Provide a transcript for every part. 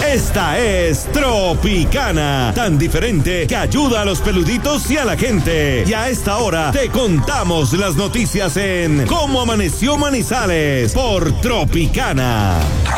Esta es Tropicana, tan diferente que ayuda a los peluditos y a la gente. Y a esta hora te contamos las noticias en Cómo Amaneció Manizales por Tropicana.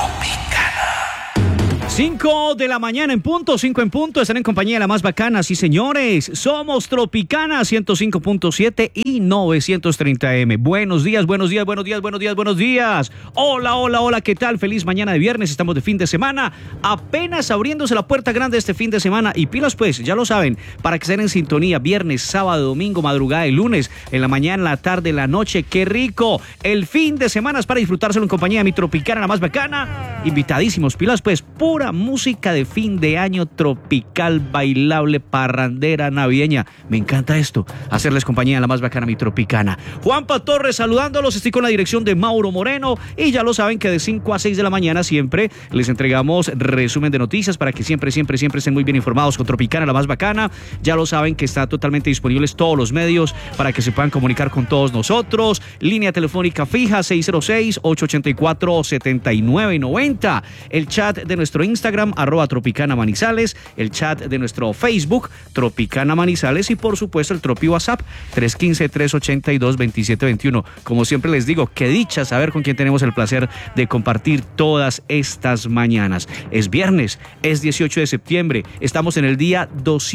5 de la mañana en punto, 5 en punto, están en compañía de la más bacana, sí señores, somos Tropicana 105.7 y 930M. Buenos días, buenos días, buenos días, buenos días, buenos días. Hola, hola, hola, ¿qué tal? Feliz mañana de viernes, estamos de fin de semana, apenas abriéndose la puerta grande de este fin de semana y pilas pues, ya lo saben, para que estén en sintonía, viernes, sábado, domingo, madrugada y lunes, en la mañana, en la tarde, en la noche, qué rico. El fin de semana es para disfrutárselo en compañía de mi Tropicana, la más bacana, invitadísimos, pilas pues, pura música de fin de año, tropical, bailable, parrandera, navideña. Me encanta esto, hacerles compañía a la más bacana, mi Tropicana. Juanpa Torres saludándolos, estoy con la dirección de Mauro Moreno y ya lo saben que de 5 a 6 de la mañana siempre les entregamos resumen de noticias para que siempre estén muy bien informados con Tropicana, la más bacana. Ya lo saben que está totalmente disponibles todos los medios para que se puedan comunicar con todos nosotros. Línea telefónica fija 606-884-7990. El chat de nuestro Instagram, @Tropicana Manizales, el chat de nuestro Facebook, Tropicana Manizales, y por supuesto el Tropi WhatsApp, 315-382-2721. Como siempre les digo, qué dicha saber con quién tenemos el placer de compartir todas estas mañanas. Es viernes, es 18 de septiembre, estamos en el día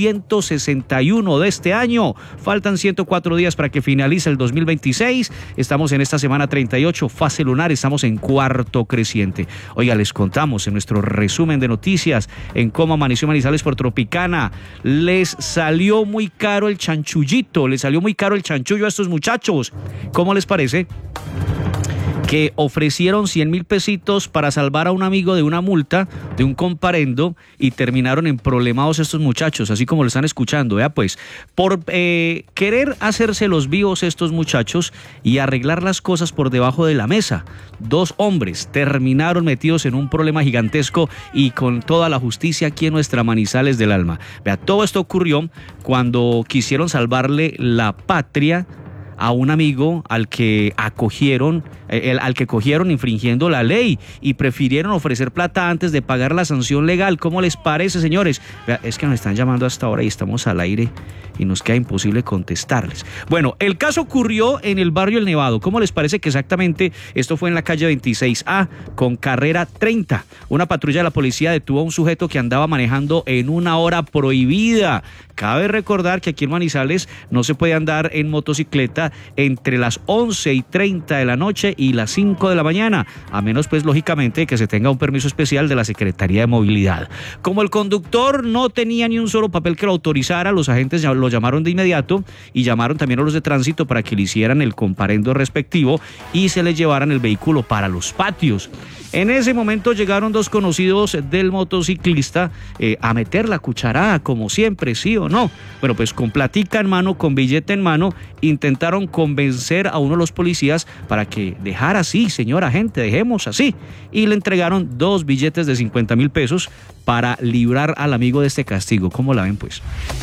261 de este año, faltan 104 días para que finalice el 2026, estamos en esta semana 38, fase lunar, estamos en cuarto creciente. Oiga, les contamos en nuestro resumen de noticias en Cómo Amaneció Manizales por Tropicana. Les salió muy caro el chanchullito, les salió muy caro el chanchullo a estos muchachos. ¿Cómo les parece? Que ofrecieron 100,000 pesitos para salvar a un amigo de una multa, de un comparendo, y terminaron en problemados estos muchachos, así como lo están escuchando. Vea pues, por querer hacerse los vivos estos muchachos y arreglar las cosas por debajo de la mesa, 2 hombres terminaron metidos en un problema gigantesco y con toda la justicia aquí en nuestra Manizales del Alma. Vea, todo esto ocurrió cuando quisieron salvarle la patria a un amigo al que cogieron infringiendo la ley y prefirieron ofrecer plata antes de pagar la sanción legal. ¿Cómo les parece, señores? Es que nos están llamando hasta ahora y estamos al aire y nos queda imposible contestarles. Bueno, el caso ocurrió en el barrio El Nevado. ¿Cómo les parece que exactamente esto fue en la calle 26A con carrera 30? Una patrulla de la policía detuvo a un sujeto que andaba manejando en una hora prohibida. Cabe recordar que aquí en Manizales no se puede andar en motocicleta entre las 11:30 de la noche y las 5 de la mañana, a menos pues lógicamente que se tenga un permiso especial de la Secretaría de Movilidad. Como el conductor no tenía ni un solo papel que lo autorizara, los agentes lo llamaron de inmediato y llamaron también a los de tránsito para que le hicieran el comparendo respectivo y se le llevaran el vehículo para los patios. En ese momento llegaron 2 conocidos del motociclista a meter la cucharada, como siempre, ¿sí o no? Bueno, pues con platica en mano, con billete en mano, intentaron convencer a uno de los policías para que dejara así, señor agente, dejemos así. Y le entregaron 2 billetes de 50,000 pesos para librar al amigo de este castigo. ¿Cómo la ven, pues?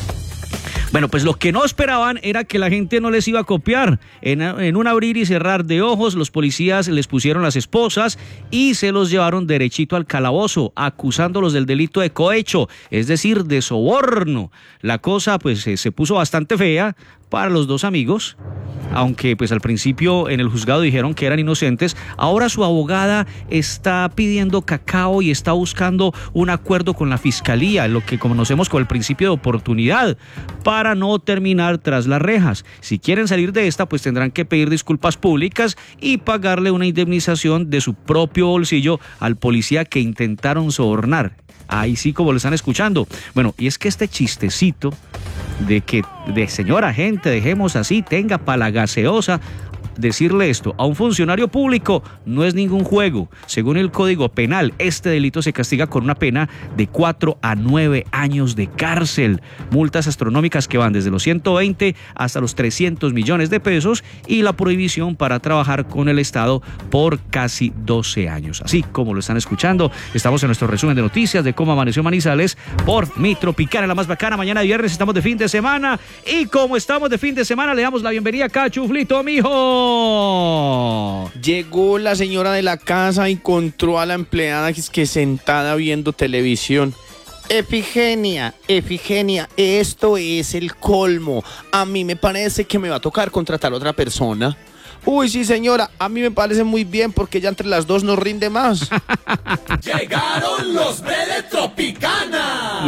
Bueno, pues lo que no esperaban era que la gente no les iba a copiar. En un abrir y cerrar de ojos, los policías les pusieron las esposas y se los llevaron derechito al calabozo, acusándolos del delito de cohecho, es decir, de soborno. La cosa pues se puso bastante fea para los 2 amigos, aunque pues al principio en el juzgado dijeron que eran inocentes. Ahora su abogada está pidiendo cacao y está buscando un acuerdo con la fiscalía, lo que conocemos como el principio de oportunidad, para no terminar tras las rejas. Si quieren salir de esta, pues tendrán que pedir disculpas públicas y pagarle una indemnización de su propio bolsillo al policía que intentaron sobornar. Ahí sí, como lo están escuchando. Bueno, y es que este chistecito de señor agente, dejemos así, tenga para la gaseosa, decirle esto a un funcionario público no es ningún juego. Según el Código Penal, este delito se castiga con una pena de 4 a 9 años de cárcel, multas astronómicas que van desde los 120 hasta los 300 millones de pesos y la prohibición para trabajar con el Estado por casi 12 años. Así como lo están escuchando, estamos en nuestro resumen de noticias de cómo amaneció Manizales por mi Tropicana, la más bacana. Mañana viernes estamos de fin de semana y como estamos de fin de semana le damos la bienvenida acá a Chuflito, mijo. no. Llegó la señora de la casa y encontró a la empleada que sentada viendo televisión. Efigenia, esto es el colmo. A mí me parece que me va a tocar contratar a otra persona. Uy, sí, señora, a mí me parece muy bien porque ya entre las dos nos rinde más. Llegaron los Tropicana.